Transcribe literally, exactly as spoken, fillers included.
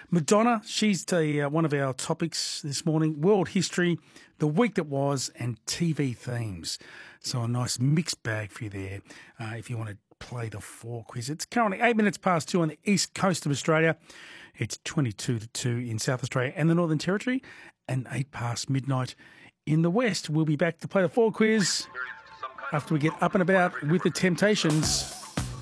Madonna, she's the, uh, one of our topics this morning, world history, the week that was, and T V themes. So a nice mixed bag for you there uh, if you want to play the four quiz. It's currently eight minutes past two on the east coast of Australia. It's twenty-two to two in South Australia and the Northern Territory, and eight past midnight in the west. We'll be back to play the four quiz after we get up and about with the Temptations.